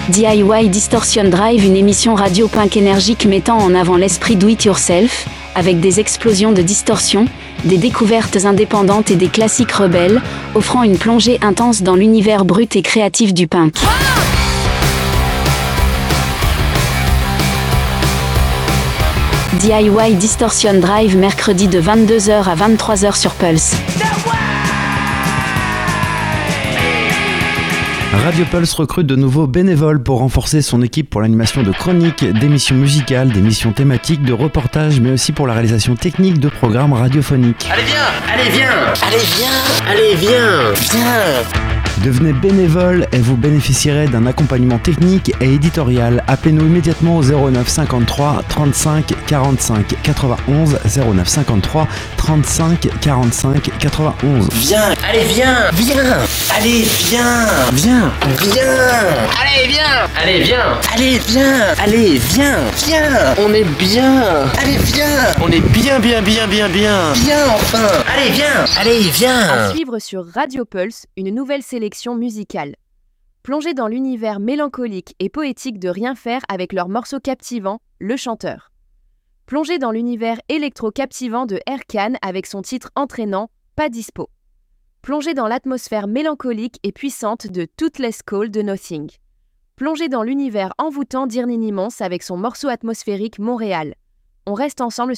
DIY Distortion Drive, une émission radio punk énergique mettant en avant l'esprit do-it-yourself, avec des explosions de distorsion, des découvertes indépendantes et des classiques rebelles, offrant une plongée intense dans l'univers brut et créatif du punk. DIY Distortion Drive, mercredi de 22h à 23h sur Pulse. Radio Pulse recrute de nouveaux bénévoles pour renforcer son équipe pour l'animation de chroniques, d'émissions musicales, d'émissions thématiques, de reportages, mais aussi pour la réalisation technique de programmes radiophoniques. Allez viens, allez viens, allez viens, allez viens, viens. Devenez bénévole et vous bénéficierez d'un accompagnement technique et éditorial. Appelez-nous immédiatement au 09 53 35 45 91 09 53 35 45 91. Viens, allez viens, viens, allez viens, viens, viens, allez viens, allez viens, allez viens, allez viens, viens. On est bien, allez viens, on est bien, viens enfin, allez viens. À suivre sur Radio Pulse, une nouvelle sélection musicale. Plongez dans l'univers mélancolique et poétique de Rien faire avec leur morceau captivant, Le Chanteur. Plongez dans l'univers électro-captivant de Erkan avec son titre entraînant, Pas dispo. Plongez dans l'atmosphère mélancolique et puissante de Toothless Call de Nothing. Plongez dans l'univers envoûtant d'Irninimons avec son morceau atmosphérique Montréal. On reste ensemble